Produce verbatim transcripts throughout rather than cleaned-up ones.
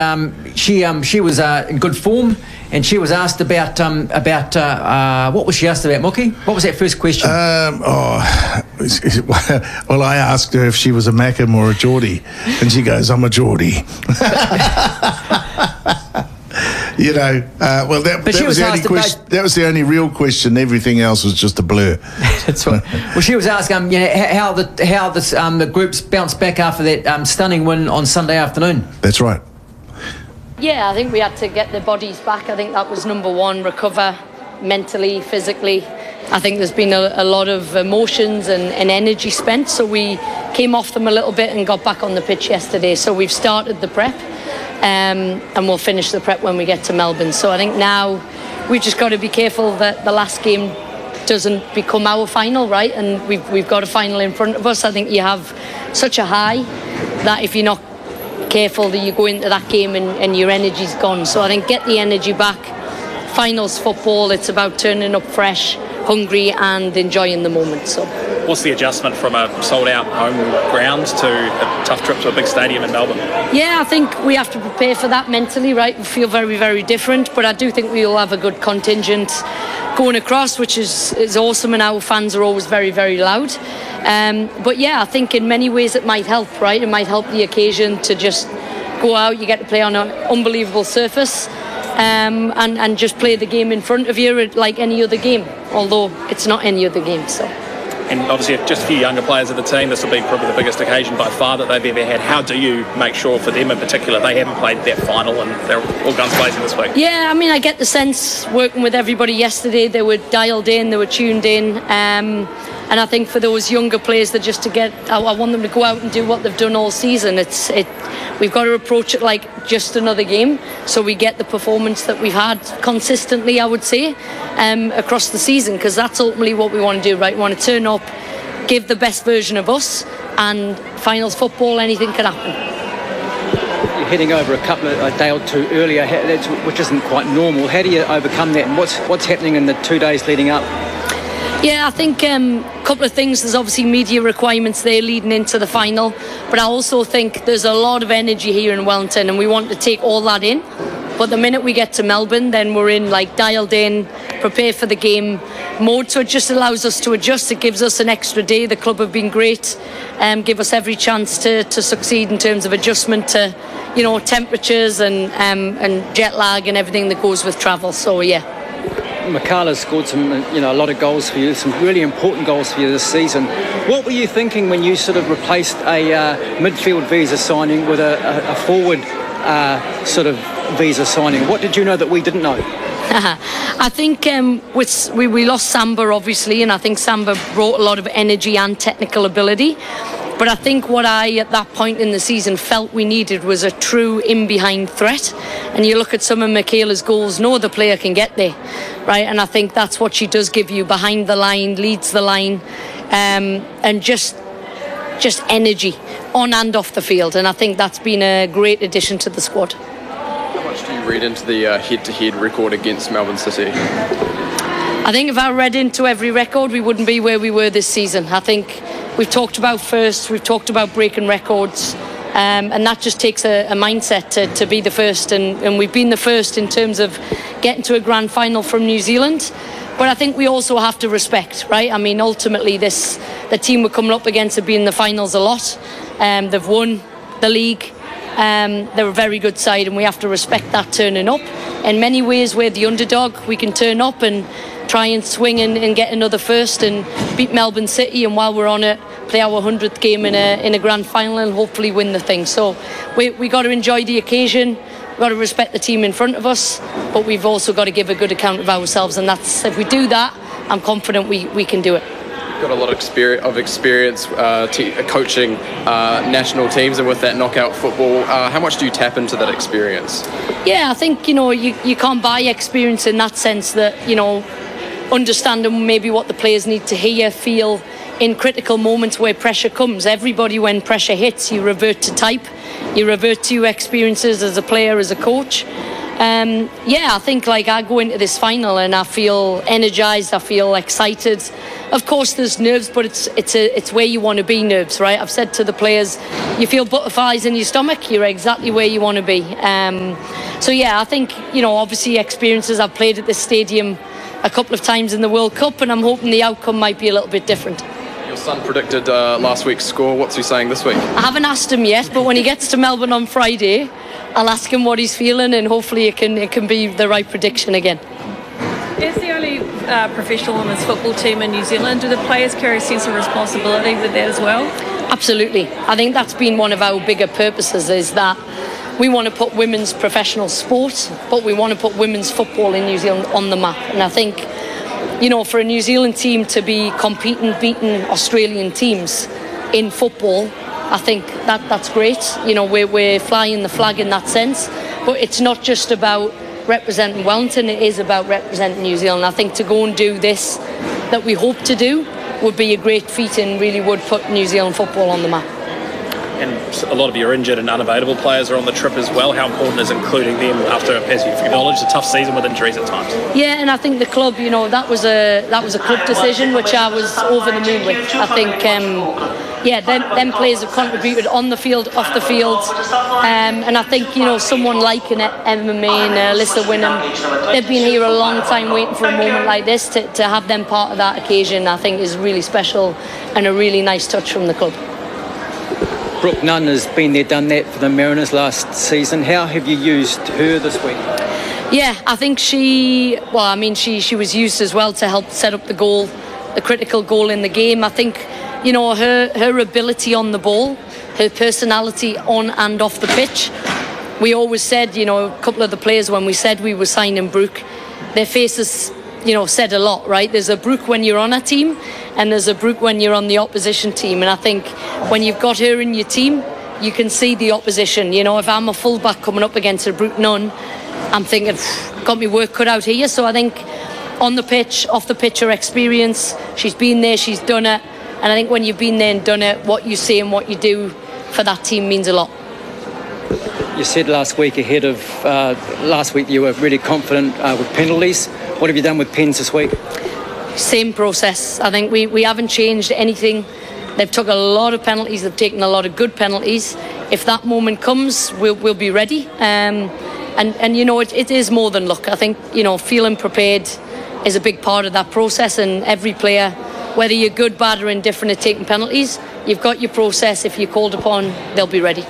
Um, she um, she was uh, in good form, and she was asked about um, about uh, uh, what was she asked about, Mookie? What was that first question? Um, oh, well, I asked her if she was a Mackem or a Geordie, and she goes, "I'm a Geordie." You know, uh, well, that, that, was was the only question, that was the only real question. Everything else was just a blur. That's right. Well, she was asking, um, you know, how the how the um, the groups bounced back after that um, stunning win on Sunday afternoon. That's right. Yeah, I think we had to get their bodies back. I think that was number one, recover mentally, physically. I think there's been a, a lot of emotions and, and energy spent, so we came off them a little bit and got back on the pitch yesterday. So we've started the prep, um, and we'll finish the prep when we get to Melbourne. So I think now we've just got to be careful that the last game doesn't become our final, right? And we've, we've got a final in front of us. I think you have such a high that if you're not careful, that you go into that game and, and your energy's gone. So I think get the energy back. Finals football, it's about turning up fresh, hungry and enjoying the moment. So what's the adjustment from a sold out home ground to a tough trip to a big stadium in Melbourne? Yeah, I think we have to prepare for that mentally, right? We feel very, very different, but I do think we will have a good contingent going across, which is, is awesome, and our fans are always very, very loud. Um, but yeah, I think in many ways it might help, right? It might help the occasion to just go out, you get to play on an unbelievable surface, um, and, and just play the game in front of you like any other game, although it's not any other game. So. And obviously just a few younger players of the team, this will be probably the biggest occasion by far that they've ever had. How do you make sure for them in particular, they haven't played that final and they're all guns blazing this week? Yeah, I mean, I get the sense working with everybody yesterday, they were dialed in, they were tuned in, um, and I think for those younger players, that just to get, I, I want them to go out and do what they've done all season. It's it. We've got to approach it like just another game, so we get the performance that we've had consistently, I would say, um, across the season, because that's ultimately what we want to do, right? We want to turn up, give the best version of us, and finals football, anything can happen. You're heading over a couple of a day or two earlier, which isn't quite normal. How do you overcome that, and what's what's happening in the two days leading up? Yeah, I think um, a couple of things. There's obviously media requirements there leading into the final, but I also think there's a lot of energy here in Wellington, and we want to take all that in. But the minute we get to Melbourne, then we're in like dialed in, prepare for the game mode. So it just allows us to adjust. It gives us an extra day. The club have been great, um, give us every chance to, to succeed in terms of adjustment to, you know, temperatures and um, and jet lag and everything that goes with travel. So yeah. Mikala's scored some, you know, a lot of goals for you, some really important goals for you this season. What were you thinking when you sort of replaced a uh, midfield visa signing with a, a, a forward uh, sort of visa signing? What did you know that we didn't know? I think um, with, we, we lost Samba, obviously, and I think Samba brought a lot of energy and technical ability. But I think what I, at that point in the season, felt we needed was a true in-behind threat. And you look at some of Michaela's goals, no other player can get there, right? And I think that's what she does give you, behind the line, leads the line, um, and just just energy on and off the field. And I think that's been a great addition to the squad. How much do you read into the uh, head-to-head record against Melbourne City? I think if I read into every record, we wouldn't be where we were this season. I think we've talked about first, we've talked about breaking records, um, and that just takes a, a mindset to, to be the first, and, and we've been the first in terms of getting to a grand final from New Zealand. But I think we also have to respect, right? I mean, ultimately, this the team we're coming up against have been in the finals a lot. Um, they've won the league. Um, they're a very good side, and we have to respect that turning up. In many ways, we're the underdog. We can turn up and try and swing and, and get another first and beat Melbourne City, and while we're on it, play our hundredth game in a in a grand final and hopefully win the thing. So we we got to enjoy the occasion. We've got to respect the team in front of us, but we've also got to give a good account of ourselves, and that's, if we do that, I'm confident we, we can do it. You've got a lot of experience, of experience uh, te- coaching uh, national teams, and with that knockout football, uh, how much do you tap into that experience? Yeah, I think, you know, you, you can't buy experience in that sense, that, you know, understanding maybe what the players need to hear, feel in critical moments where pressure comes. Everybody, when pressure hits, you revert to type, you revert to your experiences as a player, as a coach. Um, yeah, I think like I go into this final and I feel energised, I feel excited. Of course, there's nerves, but it's it's a, it's where you want to be. Nerves, right? I've said to the players, you feel butterflies in your stomach, you're exactly where you want to be. Um, so yeah, I think, you know, obviously experiences. I've played at this stadium a couple of times in the World Cup, and I'm hoping the outcome might be a little bit different. Your son predicted uh, last week's score. What's he saying this week? I haven't asked him yet, but when he gets to Melbourne on Friday, I'll ask him what he's feeling, and hopefully it can it can be the right prediction again. As the only uh, professional on this football team in New Zealand, do the players carry a sense of responsibility with that as well? Absolutely. I think that's been one of our bigger purposes, is that we want to put women's professional sport, but we want to put women's football in New Zealand on the map. And I think, you know, for a New Zealand team to be competing, beating Australian teams in football, I think that that's great. You know, we're, we're flying the flag in that sense. But it's not just about representing Wellington, it is about representing New Zealand. I think to go and do this that we hope to do would be a great feat and really would put New Zealand football on the map. And a lot of your injured and unavailable players are on the trip as well. How important is including them after, as you've acknowledged, a tough season with injuries at times? Yeah, and I think the club, you know, that was a that was a club decision which I was over the moon with. I think, um, yeah, them, them players have contributed on the field, off the field, um, and I think, you know, someone like an Emma May and uh, Alyssa Winham, they've been here a long time waiting for a moment like this. To, to have them part of that occasion, I think, is really special and a really nice touch from the club. Brooke Nunn has been there, done that for the Mariners last season. How have you used her this week? Yeah, I think she, well, I mean, she, she was used as well to help set up the goal, the critical goal in the game. I think, you know, her, her ability on the ball, her personality on and off the pitch. We always said, you know, a couple of the players, when we said we were signing Brooke, their faces, you know, said a lot, right? There's a Brooke when you're on a team, and there's a Brooke when you're on the opposition team. And I think when you've got her in your team, you can see the opposition. You know, if I'm a fullback coming up against a Brooke Nunn, I'm thinking, got me work cut out here. So I think on the pitch, off the pitch, her experience, she's been there, she's done it. And I think when you've been there and done it, what you say and what you do for that team means a lot. You said last week ahead of uh, last week you were really confident uh, with penalties. What have you done with pens this week? Same process. I think we, we haven't changed anything. They've took a lot of penalties. They've taken a lot of good penalties. If that moment comes, we'll, we'll be ready. Um, and, and, you know, it, it is more than luck. I think, you know, feeling prepared is a big part of that process. And every player, whether you're good, bad or indifferent at taking penalties, you've got your process. If you're called upon, they'll be ready.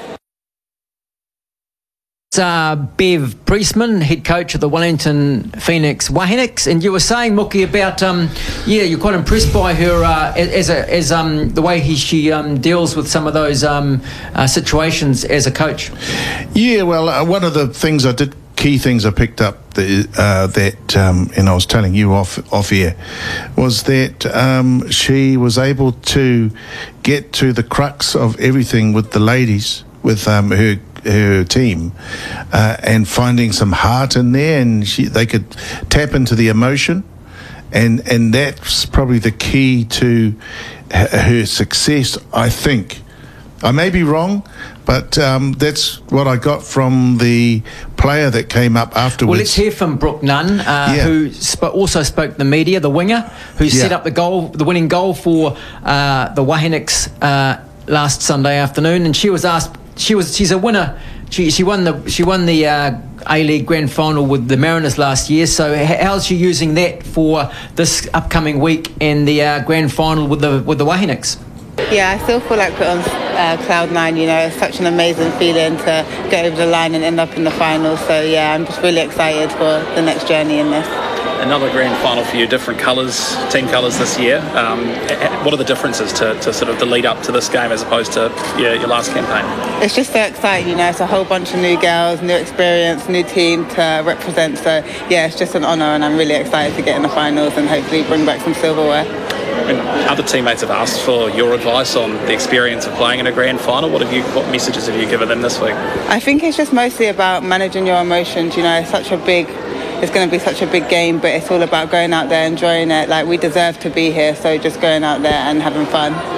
Uh, Bev Priestman, head coach of the Wellington Phoenix Wahineks, and you were saying, Mookie, about um, yeah, you're quite impressed by her uh, as a, as um, the way he, she um, deals with some of those um, uh, situations as a coach. Yeah, well, uh, one of the things I did, key things I picked up the, uh, that, um, and I was telling you off off air, was that um, she was able to get to the crux of everything with the ladies, with um, her. her team, uh, and finding some heart in there, and she, they could tap into the emotion, and and that's probably the key to her success, I think. I may be wrong, but um, that's what I got from the player that came up afterwards. Well, let's hear from Brooke Nunn, uh, yeah. who sp- also spoke to the media, the winger, who yeah. set up the goal, the winning goal for uh, the Wahineks uh, last Sunday afternoon, and she was asked. She was. She's a winner. She she won the she won the uh, A-League Grand Final with the Mariners last year. So how's she using that for this upcoming week and the uh, Grand Final with the with the Wahineks? Yeah, I still feel like we're on uh, cloud nine. You know, it's such an amazing feeling to get over the line and end up in the final. So yeah, I'm just really excited for the next journey in this. Another grand final for you, different colours, team colours this year. Um, what are the differences to, to sort of the lead up to this game as opposed to your, your last campaign? It's just so exciting, you know, it's a whole bunch of new girls, new experience, new team to represent. So yeah, it's just an honour, and I'm really excited to get in the finals and hopefully bring back some silverware. And other teammates have asked for your advice on the experience of playing in a grand final. What have you? What messages have you given them this week? I think it's just mostly about managing your emotions. You know, it's such a big. It's going to be such a big game, but it's all about going out there, enjoying it. Like, we deserve to be here, so just going out there and having fun.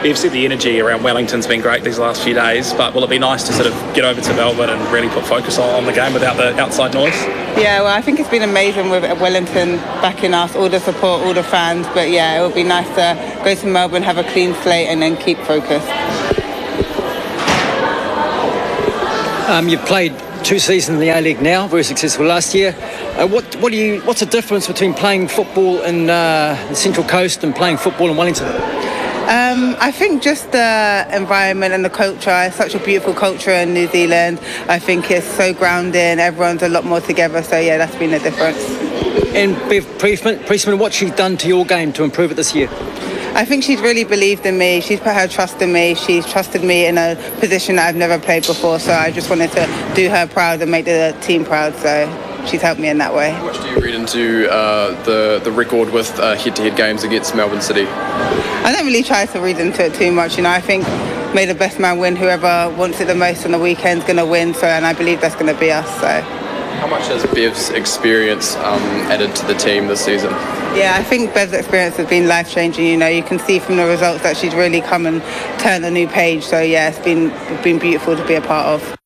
You've said the energy around Wellington's been great these last few days, but will it be nice to sort of get over to Melbourne and really put focus on, on the game without the outside noise? Yeah, well, I think it's been amazing with Wellington backing us, all the support, all the fans. But yeah, it would be nice to go to Melbourne, have a clean slate, and then keep focused. Um, you've played two seasons in the A-League now, very successful last year. Uh, what, what do you? What's the difference between playing football in uh, the Central Coast and playing football in Wellington? Um, I think just the environment and the culture. It's such a beautiful culture in New Zealand. I think it's so grounding. Everyone's a lot more together. So yeah, that's been the difference. And Bev Priestman, what's she done to your game to improve it this year? I think she's really believed in me. She's put her trust in me. She's trusted me in a position that I've never played before. So I just wanted to do her proud and make the team proud. So she's helped me in that way. How much do you read into uh, the, the record with uh, head-to-head games against Melbourne City? I don't really try to read into it too much. You know, I think may the best man win. Whoever wants it the most on the weekend's going to win. So, and I believe that's going to be us. So. How much has Bev's experience um, added to the team this season? Yeah, I think Bev's experience has been life-changing. You know, you can see from the results that she's really come and turned a new page. So yeah, it's been it's been beautiful to be a part of.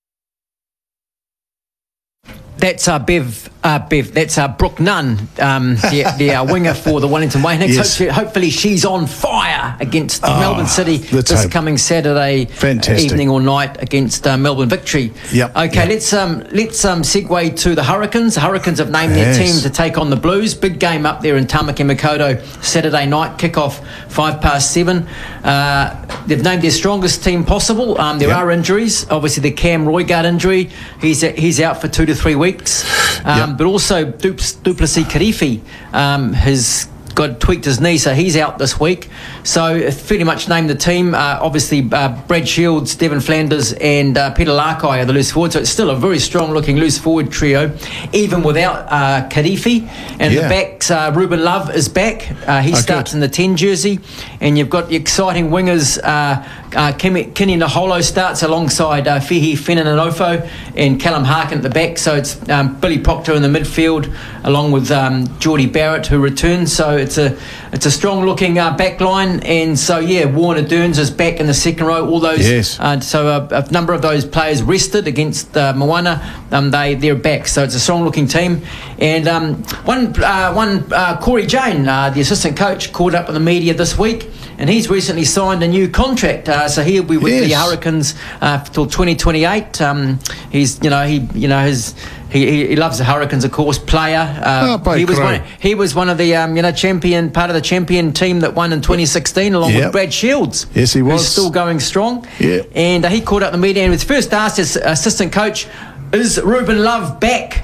That's uh, Bev. Uh, Bev. That's uh, Brooke Nunn, um, the, the uh, winger for the Wellington Wahinix. Yes. Hopefully, hopefully, she's on fire against Oh, Melbourne City let's this hope. coming Saturday Fantastic. evening or night against uh, Melbourne Victory. Yep, Okay, yep. let's um, let's um, segue to the Hurricanes. The Hurricanes have named Yes. their team to take on the Blues. Big game up there in Tamaki Makaurau Saturday night. Kick-off five past seven. Uh, they've named their strongest team possible. Um, there Yep. are injuries. Obviously, the Cam Roigard injury. He's he's out for two to three weeks. Um, Yep. But also Du- Duplessis Kirifi um, has got tweaked his knee, so he's out this week. So uh, fairly much named the team. Uh, obviously, uh, Brad Shields, Devon Flanders, and uh, Peter Larkai are the loose forwards. So it's still a very strong-looking loose forward trio, even without uh, Kirifi. And Yeah. the backs, uh, Ruben Love is back. Uh, he Oh, starts good. in the ten jersey, and you've got the exciting wingers. Uh, uh, Kimi, Kini Naholo starts alongside uh, Fihi Fenanofo and Callum Harkin at the back. So it's um, Billy Proctor in the midfield, along with um, Geordie Barrett, who returns. So it's a it's a strong-looking uh, back line. And so, yeah, Warner Dearns is back in the second row. All those, Yes. uh, so a, a number of those players rested against uh, Moana. Um, they they're back. So it's a strong-looking team. And um, one uh, one uh, Corey Jane, uh, the assistant coach, caught up with the media this week, and he's recently signed a new contract. Uh, so he'll be with Yes. the Hurricanes uh, till twenty twenty-eight. Um, he's you know he you know his. He, he, he loves the Hurricanes, of course. Player, uh, Oh, by he was Crow. one. He was one of the um, you know champion, part of the champion team that won in twenty sixteen, along Yep. with Brad Shields. Yes, he was. Who's still going strong. Yeah. And uh, he called up the media and was first asked as assistant coach, "Is Ruben Love back?"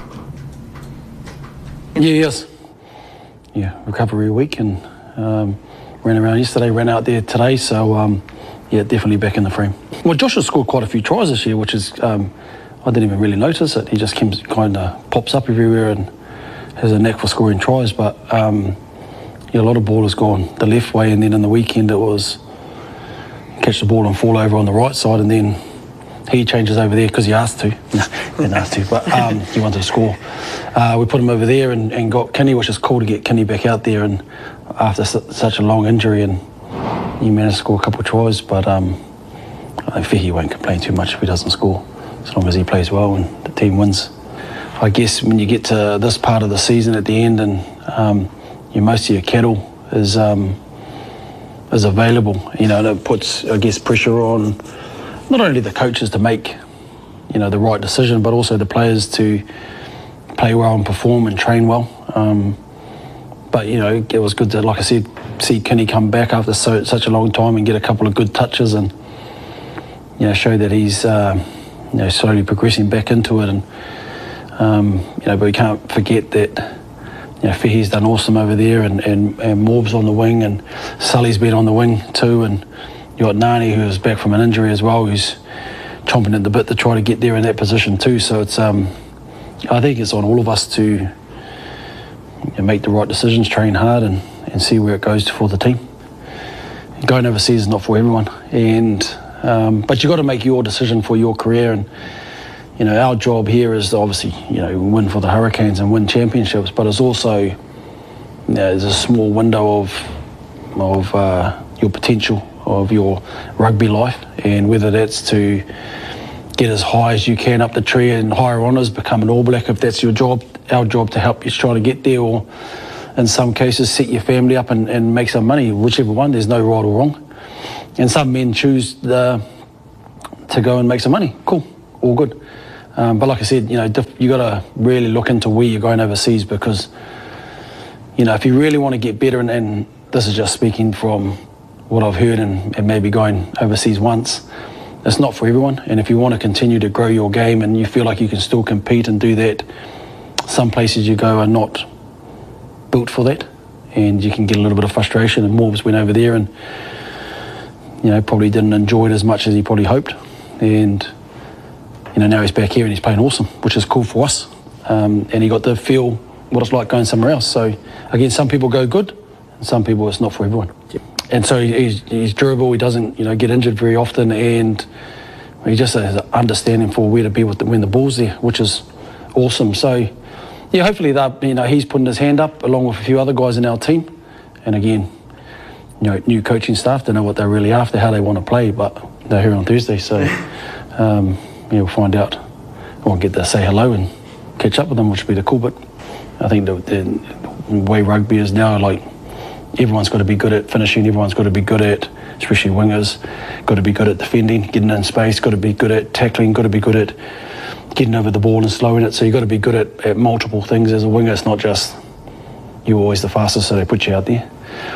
Yeah, yes. Yeah, recovery week and um, ran around yesterday, ran out there today, so um, yeah, definitely back in the frame. Well, Josh has scored quite a few tries this year, which is, um, I didn't even really notice it. He just kind of pops up everywhere and has a knack for scoring tries, but um, yeah, a lot of ball has gone the left way, and then in the weekend it was catch the ball and fall over on the right side, and then he changes over there because he asked to. No, he didn't ask to, but um, he wanted to score. Uh, we put him over there and, and got Kinney, which is cool to get Kinney back out there, and after su- such a long injury, and he managed to score a couple of tries, but um, I think he won't complain too much if he doesn't score, as long as he plays well and the team wins. I guess when you get to this part of the season at the end and um, you, most of your cattle is um, is available, you know, that puts, I guess, pressure on not only the coaches to make, you know, the right decision, but also the players to play well and perform and train well. Um, but, you know, it was good to, like I said, see Kinney come back after so, such a long time and get a couple of good touches and, you know, show that he's, uh, you know, slowly progressing back into it. And, um, you know, but we can't forget that, you know, Fihi's done awesome over there, and, and, and Morb's on the wing, and Sully's been on the wing too, and you got Nani, who's back from an injury as well, who's chomping at the bit to try to get there in that position too. So it's, um, I think it's on all of us to, you know, make the right decisions, train hard, and, and see where it goes for the team. Going overseas is not for everyone, and um, but you've got to make your decision for your career. And you know, our job here is to obviously, you know, win for the Hurricanes and win championships, but it's also, you know, there's a small window of of uh, your potential of your rugby life, and whether that's to get as high as you can up the tree and higher honours, become an All Black if that's your job, our job to help you try to get there, or in some cases set your family up and, and make some money, whichever one. There's no right or wrong. And some men choose the, to go and make some money. Cool, all good. Um, but like I said, you know, you got to really look into where you're going overseas, because, you know, if you really want to get better, and, and this is just speaking from what I've heard and, and maybe going overseas once, it's not for everyone. And if you want to continue to grow your game and you feel like you can still compete and do that, some places you go are not built for that, and you can get a little bit of frustration. And Morbs went over there and, you know, probably didn't enjoy it as much as he probably hoped. And, you know, now he's back here and he's playing awesome, which is cool for us. Um, and he got to feel what it's like going somewhere else. So, again, some people go good, and some people it's not for everyone. Yep. And so he's, he's durable, he doesn't, you know, get injured very often, and he just has an understanding for where to be with the, when the ball's there, which is awesome. So, yeah, hopefully that, you know, he's putting his hand up along with a few other guys in our team. And again, you know, new coaching staff don't know what they're really after, how they want to play, but they're here on Thursday, so um, yeah, we'll find out. We'll get to say hello and catch up with them, which will be the cool bit. I think the, the way rugby is now, like, everyone's got to be good at finishing, everyone's got to be good at, especially wingers, got to be good at defending, getting in space, got to be good at tackling, got to be good at getting over the ball and slowing it. So you've got to be good at, at multiple things as a winger. It's not just you're always the fastest, so they put you out there.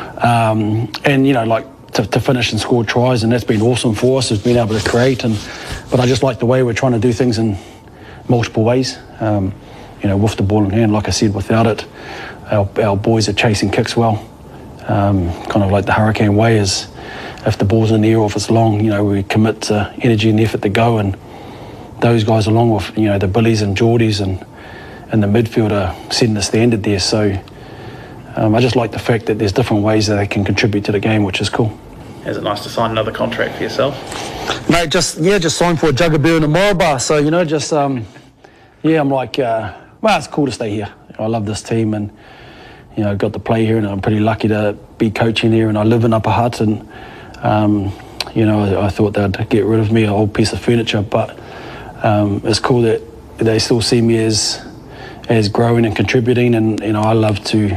Um, and, you know, like to, to finish and score tries, and that's been awesome for us, has been able to create. And but I just like the way we're trying to do things in multiple ways. Um, you know, with the ball in hand, like I said, without it, our, our boys are chasing kicks well. Um, kind of like the Hurricane way is, if the ball's in the air or if it's long, you know, we commit uh, energy and effort to go, and those guys along with, you know, the Billies and Geordies and, and the midfield are setting the standard there. So um, I just like the fact that there's different ways that they can contribute to the game, which is cool. Is it nice to sign another contract for yourself? Mate, just, yeah, just signed for a Jugaboo and a Moraba. So, you know, just, um, yeah, I'm like, uh, well, it's cool to stay here. I love this team, and, you know, got to play here, and I'm pretty lucky to be coaching here, and I live in Upper Hutt, and, um, you know, I, I thought they'd get rid of me, an old piece of furniture, but um, it's cool that they still see me as as growing and contributing, and, you know, I love to,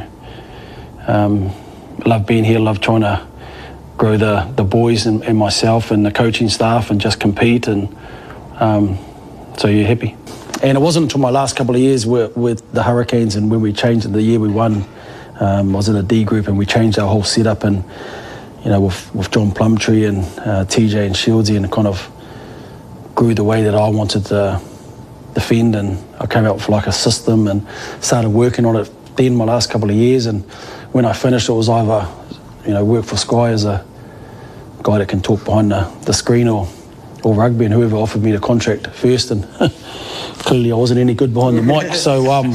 um, love being here, love trying to grow the, the boys and, and myself and the coaching staff and just compete, and um, so you're happy. And it wasn't until my last couple of years with, with the Hurricanes, and when we changed the year we won, um, I was in a D group, and we changed our whole setup, and, you know, with, with John Plumtree and uh, T J and Shieldsy, and kind of grew the way that I wanted to defend, and I came up with like a system and started working on it then my last couple of years. And when I finished, it was either, you know, work for Sky as a guy that can talk behind the, the screen, or or rugby, and whoever offered me the contract first, and clearly I wasn't any good behind the mic, so um,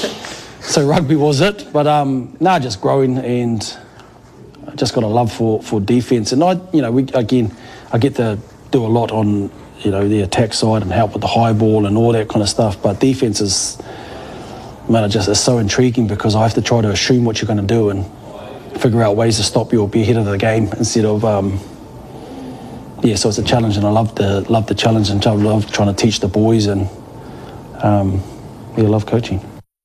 so rugby was it. But um, nah, just growing, and I just got a love for, for defence. And I, you know, we again, I get to do a lot on, you know, the attack side and help with the high ball and all that kind of stuff. But defence is, man, it just is so intriguing, because I have to try to assume what you're going to do and figure out ways to stop you or be ahead of the game instead of. Um, Yeah, so it's a challenge, and I love the love the challenge, and I love trying to teach the boys, and um, yeah, I love coaching.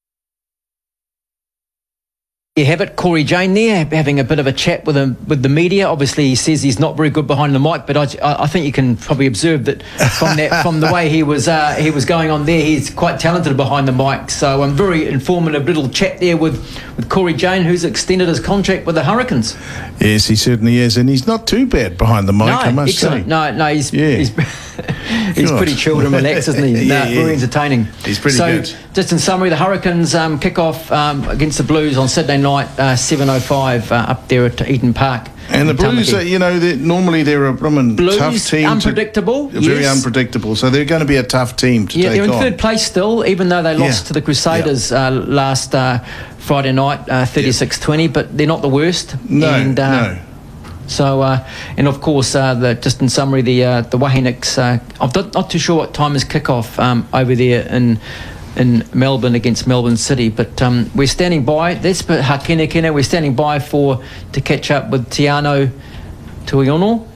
You have it, Corey Jane there, having a bit of a chat with him, with the media. Obviously, he says he's not very good behind the mic, but I, I think you can probably observe that from that, from the way he was uh, he was going on there, he's quite talented behind the mic. So I'm um, very informative little chat there with, with Corey Jane, who's extended his contract with the Hurricanes. Yes, he certainly is, and he's not too bad behind the mic, no, I must excellent. say. No, no, he's yeah. he's, he's pretty chilled and relaxed, isn't he? yeah, no, yeah. Very entertaining. He's pretty so, good. So, just in summary, the Hurricanes um, kick off um, against the Blues on Saturday night, uh, seven oh five uh, up there at Eden Park. And the Blues, are, you know, they're, normally they're a blooming tough team. Unpredictable. To, very yes. unpredictable. So they're going to be a tough team to yeah, take on. Yeah, they're in third place still, even though they lost yeah. to the Crusaders yeah. uh, last uh, Friday night, uh, thirty-six twenty, yeah. but they're not the worst. No, and, uh, no. So, uh, and of course, uh, the, just in summary, the uh, the Wahiniks, uh, I'm not, not too sure what time is kick-off um, over there in in Melbourne against Melbourne City, but um, we're standing by. That's Hakenekene. We're standing by for to catch up with Tiano Tuiono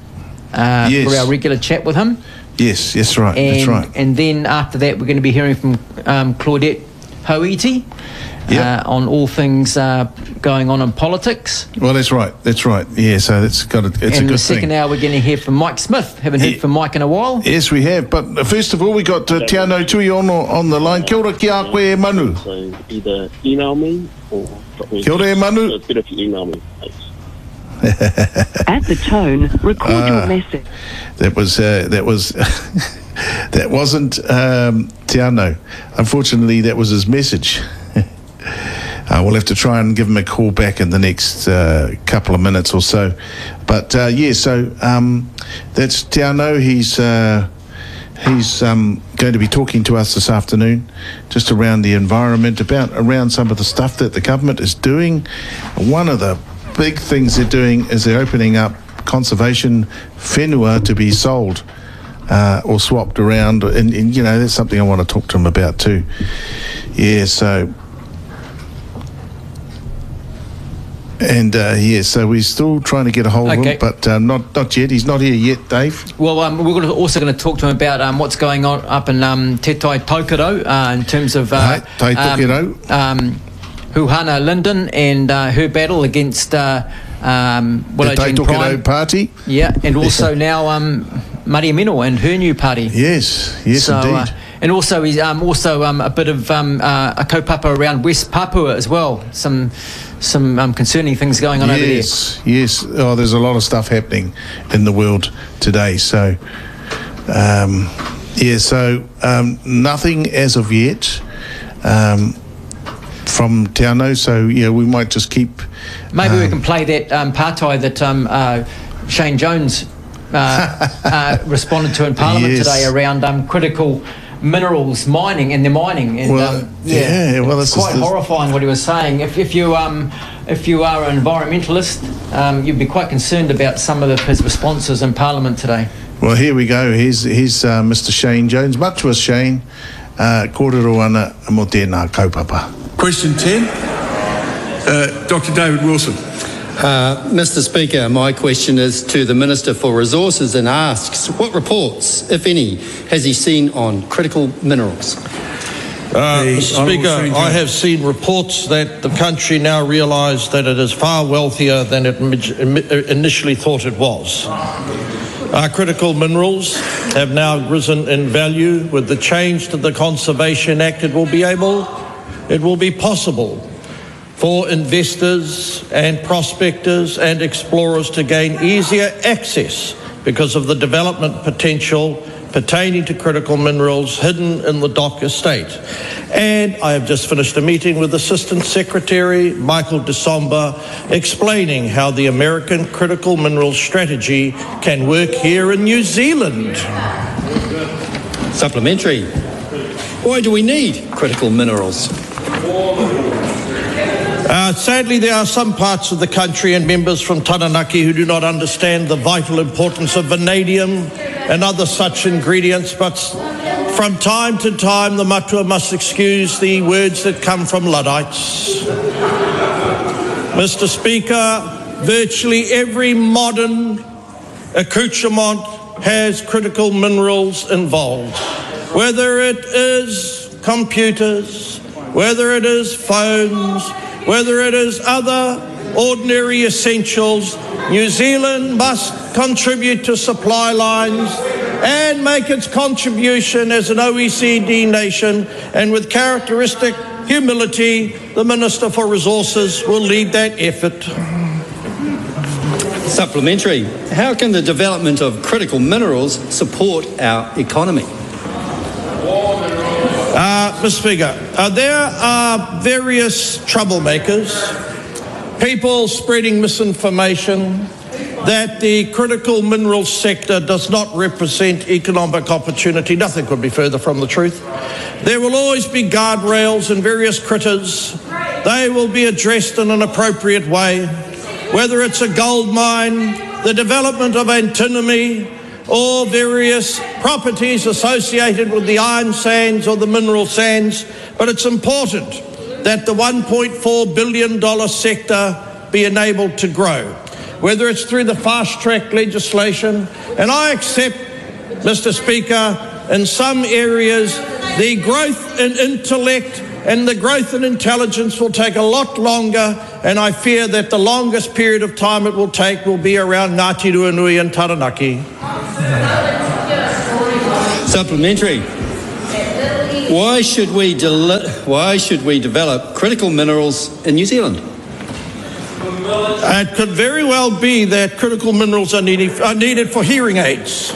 uh, Yes. for our regular chat with him. Yes, that's right. And, that's right. and then after that, we're going to be hearing from um, Claudette Hoiti Yep. uh, on all things uh, going on in politics. Well, that's right. That's right. Yeah, so that's got a, it's and a in good the second thing. hour, we're going to hear from Mike Smith. Haven't heard Yeah. from Mike in a while. Yes, we have. But uh, first of all, we got uh, Te Anau Tui on, on the line. Kia ora, kia koe Manu. So either email me or drop me. Kia ora, Manu. So it's better if you email me. Thanks. At the tone, record Ah. your message. That was uh, that was that wasn't um, Te Anau. Unfortunately, that was his message. Uh, we'll have to try and give him a call back in the next uh, couple of minutes or so. But uh, yeah, so um, that's Te Anau. He's uh, he's um, going to be talking to us this afternoon, just around the environment, about around some of the stuff that the government is doing. One of the big things they're doing is they're opening up conservation whenua to be sold uh, or swapped around, and, and you know that's something I want to talk to him about too. Yeah, so. And uh, yeah, so we're still trying to get a hold Okay. of him, but uh, not not yet. He's not here yet, Dave. Well, um, we're gonna, also going to talk to him about um, what's going on up in um, Te Tai Tokoro uh, in terms of uh, Right, Tai Tokoro. um, um, Huhana Linden and uh, her battle against uh, um, The Willow Tai Jean Tokoro Prime. Party. Yeah, and also now um, Maria Mino and her new party. Yes, yes, so, indeed. Uh, and also, he's um, also um, a bit of um, uh, a kaupapa around West Papua as well. Some some um, concerning things going on over there. yes, yes. Oh, there's a lot of stuff happening in the world today. So, um, yeah, so um, nothing as of yet um, from Te Anau. So, yeah, we might just keep. Maybe we um, can play that um, partai that um, uh, Shane Jones uh, uh, responded to in Parliament Yes. today around um, critical minerals mining and the mining. And, Well, um, yeah, well, it's this is quite the- horrifying what he was saying. If, if you um, if you are an environmentalist, um, you'd be quite concerned about some of the, his responses in Parliament today. Well, here we go. Here's, here's uh, Mister Shane Jones. Much Shane. Uh, kōrero ana mo tēnā kaupapa. Question ten, uh, Doctor David Wilson. Uh, Mister Speaker, my question is to the Minister for Resources and asks, what reports, if any, has he seen on critical minerals? Uh, Mister Speaker, I have seen reports that the country now realise that it is far wealthier than it initially thought it was. Our critical minerals have now risen in value. With the change to the Conservation Act, it will be able, it will be possible for investors and prospectors and explorers to gain easier access because of the development potential pertaining to critical minerals hidden in the Dock estate. And I have just finished a meeting with Assistant Secretary Michael DeSomba explaining how the American critical minerals strategy can work here in New Zealand. Supplementary. Why do we need critical minerals? Uh, sadly, there are some parts of the country and members from Taranaki who do not understand the vital importance of vanadium and other such ingredients, but from time to time the matua must excuse the words that come from Luddites. Mister Speaker, virtually every modern accoutrement has critical minerals involved, whether it is computers, whether it is phones, whether it is other ordinary essentials. New Zealand must contribute to supply lines and make its contribution as an O E C D nation, and with characteristic humility, the Minister for Resources will lead that effort. Supplementary. How can the development of critical minerals support our economy? Uh, Mister Speaker, uh, there are various troublemakers, people spreading misinformation that the critical minerals sector does not represent economic opportunity. Nothing could be further from the truth. There will always be guardrails and various critters. They will be addressed in an appropriate way, whether it's a gold mine, the development of antimony, or various properties associated with the iron sands or the mineral sands. But it's important that the one point four billion dollars sector be enabled to grow. whether it's through the fast-track legislation. And I accept, Mister Speaker, in some areas, the growth in intellect and the growth in intelligence will take a lot longer, and I fear that the longest period of time it will take will be around Ngāti Ruanui and Taranaki. Supplementary. Why should we del- why should we develop critical minerals in New Zealand? It could very well be that critical minerals are needed, are needed for hearing aids.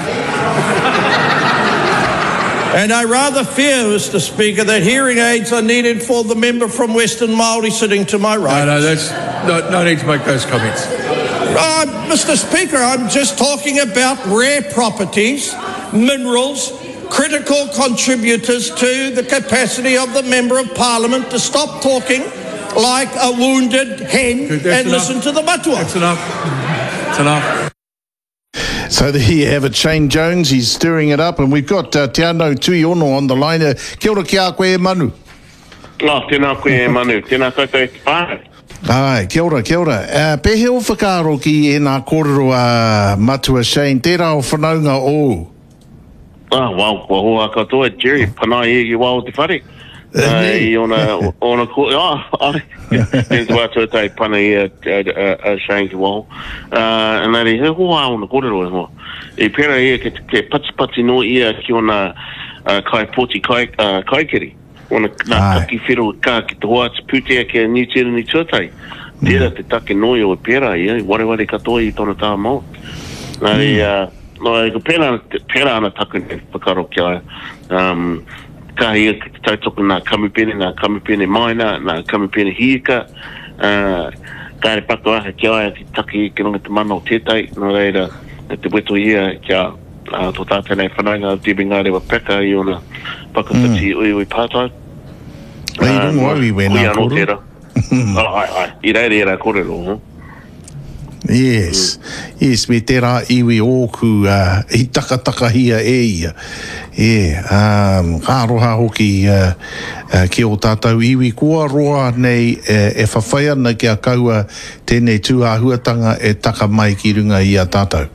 And I rather fear, Mister Speaker, that hearing aids are needed for the member from Western Māori sitting to my right. No, no, that's no, no need to make those comments. Uh, Mister Speaker, I'm just talking about rare properties, minerals, critical contributors to the capacity of the Member of Parliament to stop talking like a wounded hen Good, and enough. listen to the matua. That's enough. That's enough. So there you have it, Shane Jones, he's stirring it up, and we've got uh, Te Anau Tuiono on the line. Uh, kia ora ki a koe e manu. No, tēnā koe e manu, tēnā koutou e te whānau. Ai, kia ora, kia ora. Uh, pehe o whakaaro ki e nā kōrero a matua Shane, tērā o whanaunga o? Ah, wau, kua hoa katoa, Jerry, panai e ki wau te whare. I ona, ona ko, ah, ai, e te wātua tai pana i a, a, a Shane ki wau. Uh, and nari, he hoa ona kōrero e hoa. E pera ia ke, ke patipati no ia ki ona uh, kai poti kai, uh, kaikiri. Ona nā taki whiro ka ki te hoa te putea ke New Zealand i tuatai. Tērā te take noi o pera ia, wareware katoa i tona tā mau. Nari, uh, no, e ko pera, pera ana taku ne whakaro ki ai. Um, ka ia ki te tautoko nā kamupene, nā kamupene maina, nā kamupene hiika. Uh, ka re pako aha ki ai ki taki ki runga te mana o tētai. No reira, te weto ia kia uh, tō tātene whanaunga Debbie Ngārewa Peka i ona pakatati mm. ui ui pātai. Ei rungo au i we nā kōrero. Ai, ai, i reire e rā kōrero, no? Yes, mm. yes, me tērā iwi ōku uh, i takataka hia e ia. Yeah, um, ka roha hoki uh, uh, ki o tātou iwi kua roa nei uh, e whawhai ana ki a kaua tēnei tūāhuatanga e taka mai ki runga i a tātou.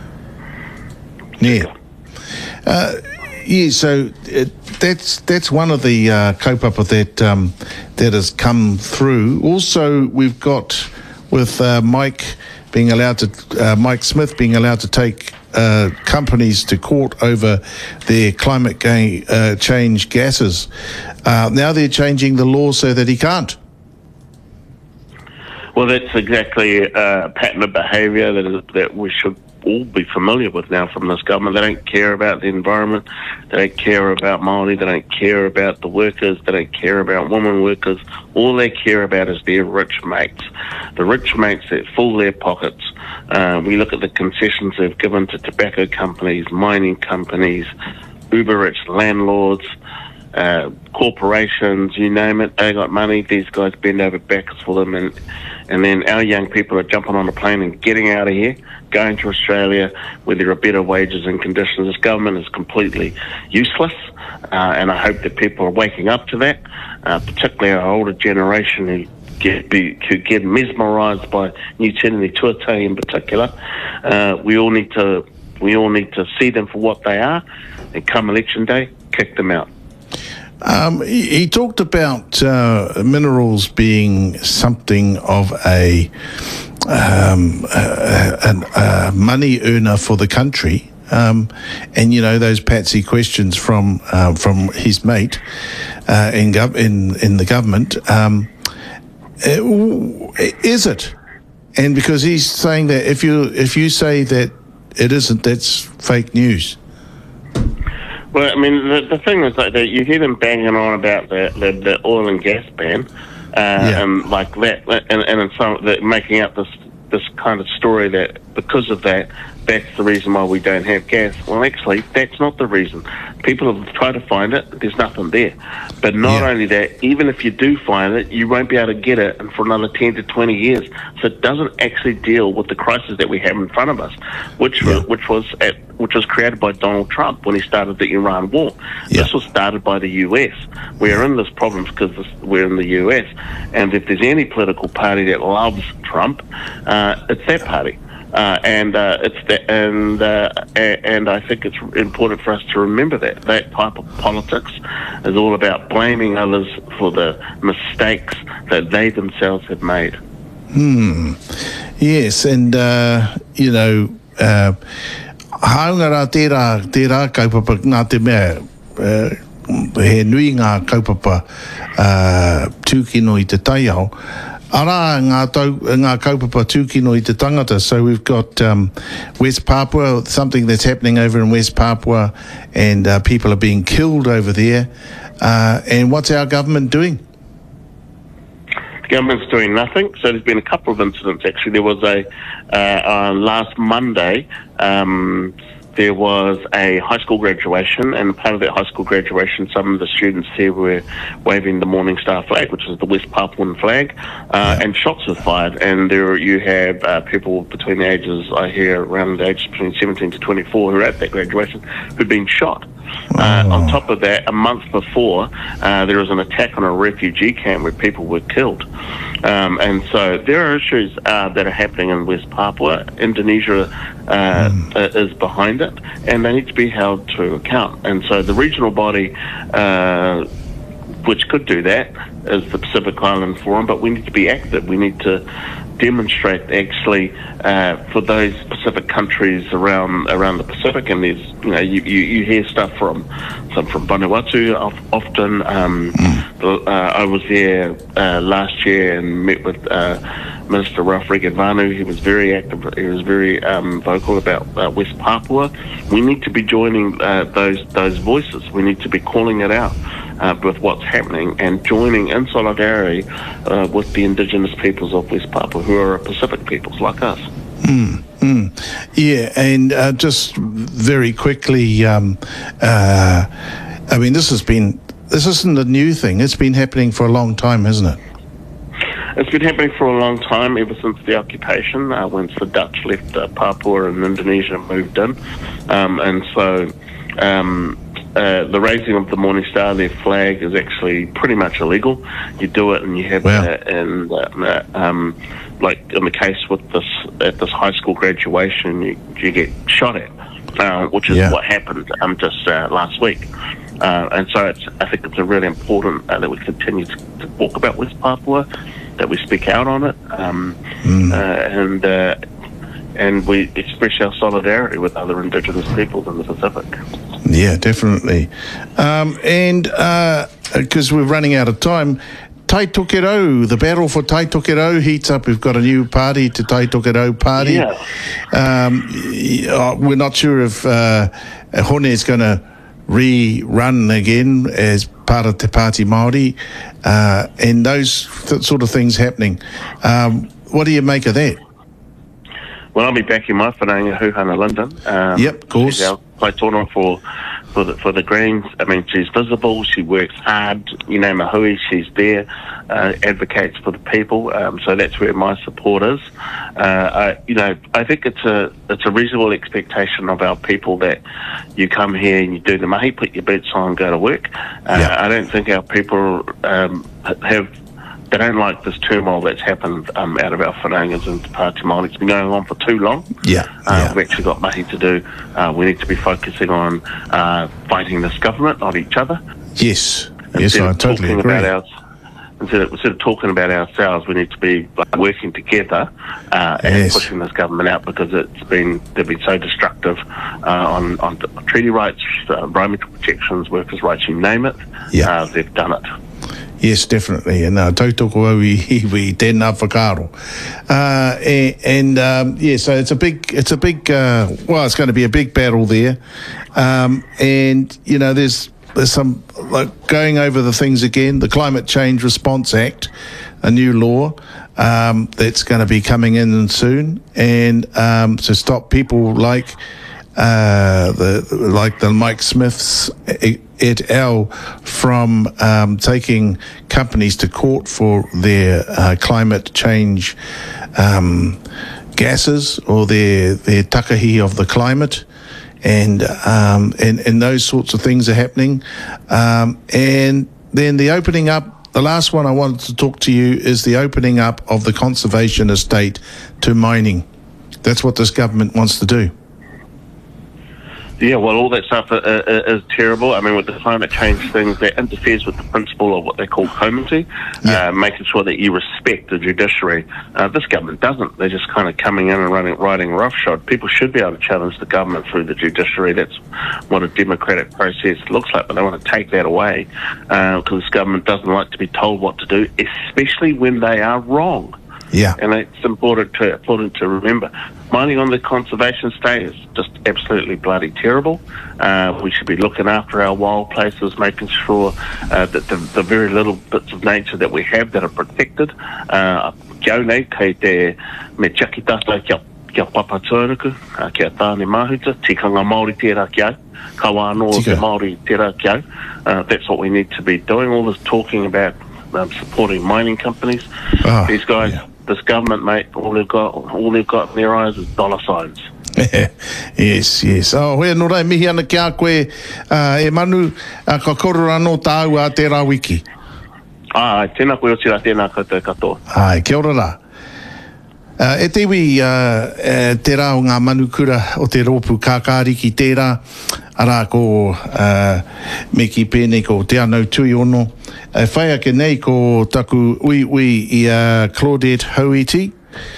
Yeah. Uh, yeah, so uh, that's that's one of the uh, kaupapa that um, that has come through. Also, we've got with uh, Mike being allowed to uh, Mike Smith being allowed to take uh, companies to court over their climate ga- uh, change gases. Uh, now they're changing the law so that he can't. Well, that's exactly a pattern of behaviour that is, that we should all be familiar with now from this government. They don't care about the environment. They don't care about Māori. They don't care about the workers. They don't care about women workers. All they care about is their rich mates. The rich mates that fill their pockets. Uh, we look at the concessions they've given to tobacco companies, mining companies, uber-rich landlords, uh, corporations, you name it. They got money. These guys bend over backwards for them. And, and then our young people are jumping on a plane and getting out of here, going to Australia where there are better wages and conditions. This government is completely useless, uh, and I hope that people are waking up to that, uh, particularly our older generation who get be, who get mesmerised by New Zealand tuatai in particular. Uh, we all need to we all need to see them for what they are, and come election day, kick them out. Um, he, he talked about uh, minerals being something of a, um, a, a, a money earner for the country. Um, and, you know, those patsy questions from uh, from his mate uh, in, gov- in, in the government, um, is it? And because he's saying that if you if you say that it isn't, that's fake news. Well, I mean, the, the thing is like that you hear them banging on about the, the, the oil and gas ban, uh, yeah. and like that, and and in some that making up this this kind of story that because of that, that's the reason why we don't have gas. Well, actually, that's not the reason. People have tried to find it. There's nothing there. But not yeah. only that, even if you do find it, you won't be able to get it for another ten to twenty years. So it doesn't actually deal with the crisis that we have in front of us, which yeah. was, which was at which was created by Donald Trump when he started the Iran war. Yeah. This was started by the U S. We are in this problem because this, we're in the U S, and if there's any political party that loves Trump, uh, it's that party. Uh, and uh, it's the, and uh, and I think it's important for us to remember that that type of politics is all about blaming others for the mistakes that they themselves have made. Hmm. Yes, and uh, you know, uh, haunga rā tērā tērā kaupapa ngā te mea uh, he nui ngā kaupapa uh, tūkino I te taiao. Ara ngā, tau, ngā kaupapa tūkino I te tangata. So we've got um, West Papua, something that's happening over in West Papua, and uh, people are being killed over there. Uh, and what's our government doing? The government's doing nothing. So there's been a couple of incidents, actually. There was a, uh, uh, last Monday, um, there was a high school graduation, and part of that high school graduation, some of the students there were waving the Morning Star flag, which is the West Papuan flag, uh, and shots were fired. And there you have uh, people between the ages, I hear, around the ages between seventeen to twenty-four who were at that graduation who'd been shot. Uh, oh. On top of that, a month before, uh, there was an attack on a refugee camp where people were killed. Um, and so there are issues uh, that are happening in West Papua. Indonesia uh, mm. is behind it, and they need to be held to account. And so the regional body, uh, which could do that, is the Pacific Island Forum, but we need to be active. We need to demonstrate actually uh, for those Pacific countries around around the Pacific, and there's you know you, you, you hear stuff from some from Vanuatu often. Um, mm. the, uh, I was there uh, last year and met with uh, Minister Ralph Regenvanu. He was very active. He was very um, vocal about uh, West Papua. We need to be joining uh, those those voices. We need to be calling it out. Uh, with what's happening and joining in solidarity uh, with the indigenous peoples of West Papua, who are Pacific peoples like us. Mm, mm. Yeah, and uh, just very quickly, um, uh, I mean, this has been, this isn't a new thing. It's been happening for a long time, hasn't it? It's been happening for a long time, ever since the occupation, uh, once the Dutch left uh, Papua and Indonesia moved in. Um, and so... Um, Uh, the raising of the Morning Star, their flag, is actually pretty much illegal. You do it, and you have, wow. uh, and uh, um, like in the case with this at this high school graduation, you, you get shot at, uh, which is yeah. what happened um, just uh, last week. Uh, and so, it's, I think it's a really important uh, that we continue to, to talk about West Papua, that we speak out on it, um, mm. uh, and. Uh, and we express our solidarity with other Indigenous peoples in the Pacific. Yeah, definitely. Um, and because uh, we're running out of time, Tai Tokerau, the battle for Tai Tokerau heats up. We've got a new party to Tai Tokerau party. Yeah. Um, we're not sure if uh, Hone is going to rerun again as part of Te Pāti Māori, uh, and those th- sort of things happening. Um, what do you make of that? Well, I'll be backing my whanaunga, Huhana Linden. Um, yep, of course. She's our Paitono for for the, for the Greens. I mean, she's visible. She works hard. You know, Mahui, she's there, uh, advocates for the people. Um, so that's where my support is. Uh, I, you know, I think it's a it's a reasonable expectation of our people that you come here and you do the mahi, put your boots on, go to work. Uh, yeah. I don't think our people um, have. They don't like this turmoil that's happened um, out of our whanaungas and Te Pāti Māori. It's been going on for too long. Yeah, uh, yeah. We've actually got mahi to do. Uh, we need to be focusing on uh, fighting this government, not each other. Yes, yes, I totally agree. About our, instead, of, instead of talking about ourselves, we need to be like, working together uh, and yes. pushing this government out, because it's been they've been so destructive uh, on, on treaty rights, uh, environmental protections, workers' rights, you name it. Yeah. Uh, they've done it. Yes, definitely. And uh, tautoko au I iwi tēnā whakaaro. Uh, and, and um, yeah, so it's a big, it's a big, uh, well, it's going to be a big battle there. Um, and, you know, there's, there's some, like, going over the things again, the Climate Change Response Act, a new law um, that's going to be coming in soon. And um, to stop people like, uh, the like the Mike Smiths et al. From um, taking companies to court for their uh, climate change um, gases or their their takahi of the climate. and um, and and those sorts of things are happening. Um, and then the opening up, the last one I wanted to talk to you is the opening up of the conservation estate to mining. That's what this government wants to do. Yeah, well, all that stuff is, is terrible. I mean, with the climate change things, that interferes with the principle of what they call comity, yeah. uh, making sure that you respect the judiciary. Uh, this government doesn't. They're just kind of coming in and running, riding roughshod. People should be able to challenge the government through the judiciary. That's what a democratic process looks like, but they want to take that away because uh, this government doesn't like to be told what to do, especially when they are wrong. Yeah, and it's important to important to remember. Mining on the conservation estate is just absolutely bloody terrible. Uh, we should be looking after our wild places, making sure uh, that the, the very little bits of nature that we have that are protected. Kia nei, kei te me tiaki tata kia, kia papatūruku, uh, kia tāne mahuta, tikanga Māori tērā ki au, kawano o te Māori tērā ki au. Uh, that's what we need to be doing. All this talking about um, supporting mining companies. Oh, These guys... Yeah. This government, mate, all they've got, all they've got in their eyes is dollar signs. yes, yes. Oh, hoi no rei mihi ana kia koe uh, e manu uh, ka korora anō tāu a tērā wiki. Ah, tēnā koe o tira tēnā koutou katoa. Ai, kia ora rā. Uh, e te iwi uh, e, tērā o ngā manukura o te rōpu kākāriki tērā, ara ko uh, me ki pēnei ko te anau tui ono. Uh, whai ake nei ko taku ui ui i uh, Claudette Hoiti.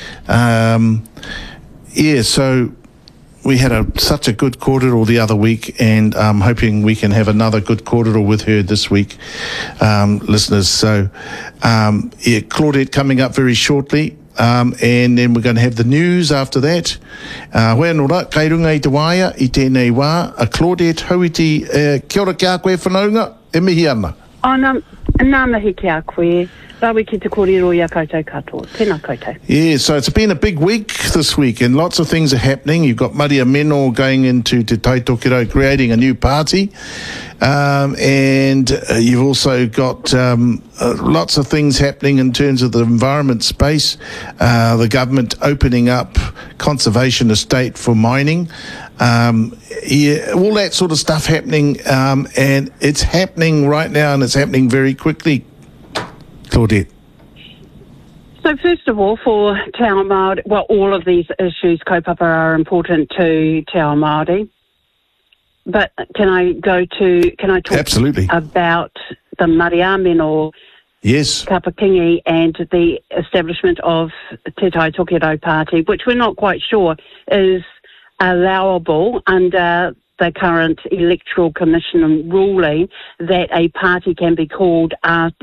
Um, yeah, so we had a, such a good kōrero the other week, and I'm hoping we can have another good kōrero with her this week, um, listeners. So, um, yeah, Claudette coming up very shortly. Um, and then we're going to have the news after that. Uh, Hoi anō rā, kai runga i te waia, i tēnei wā, a Claudette Hoiti, uh, kia ora kia koe whanaunga, e mihi ana. Ana, nā mihi kia koe, rawi ki te kōrero i a koutou katoa, tēnā koutou. Yeah, so it's been a big week this week, and lots of things are happening. You've got Maria Meno going into Te Taitokiro, creating a new party. Um, and uh, you've also got um, uh, lots of things happening in terms of the environment space, uh, the government opening up conservation estate for mining, um, yeah, all that sort of stuff happening, um, and it's happening right now, and it's happening very quickly. Claudette. So first of all, for Te Ao Māori, well, all of these issues, kaupapa, are important to Te Ao Māori. But can I go to, can I talk Absolutely. about the Maria Meno yes. Kapakingi and the establishment of Te Taitokiro Party, which we're not quite sure is allowable under the current Electoral Commission ruling that a party can be called after,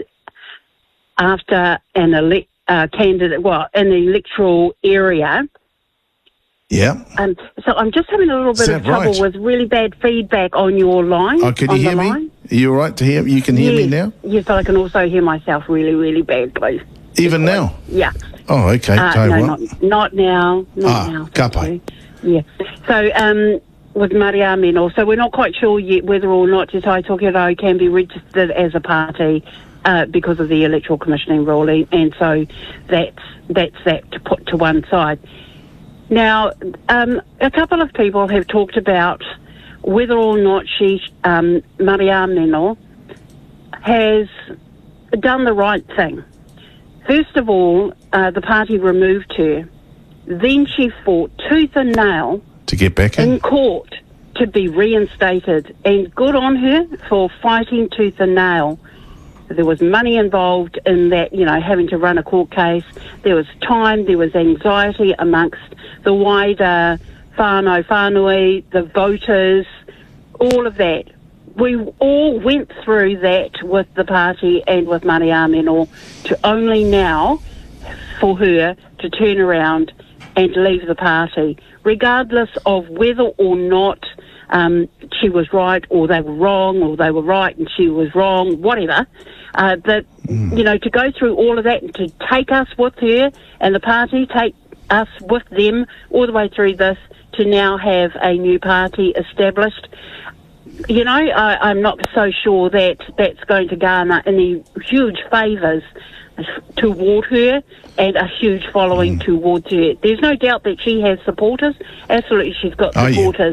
after an elect, uh, candidate, well, in the electoral area. Yeah. Um, so I'm just having a little bit of trouble right? with really bad feedback on your line. Oh, can you hear me? Line. Are you all right to hear? You can hear yes. me now? Yes, but I can also hear myself really, really badly. Even now? Yeah. Oh, okay. Uh, Tell no, you not, what. not now. Not ah, now. kapai. Yeah. So, um, with Maria Meno, so we're not quite sure yet whether or not Te Taitokiro can be registered as a party uh, because of the Electoral Commissioning ruling, and so that's, that's that to put to one side. Now, um, a couple of people have talked about whether or not she, um, Maria Meno, has done the right thing. First of all, uh, the party removed her. Then she fought tooth and nail to get back in? in court to be reinstated. And good on her for fighting tooth and nail. There was money involved in that, you know, having to run a court case. There was time, there was anxiety amongst the wider whānau whānui, the voters, all of that. We all went through that with the party and with Maria Meno, to only now for her to turn around and leave the party, regardless of whether or not um, she was right or they were wrong, or they were right and she was wrong, whatever. Uh, that, mm. you know, to go through all of that and to take us with her and the party, take us with them all the way through this, to now have a new party established. You know, I, I'm not so sure that that's going to garner any huge favours toward her and a huge following mm. towards her. There's no doubt that she has supporters. Absolutely, she's got supporters. Oh, yeah.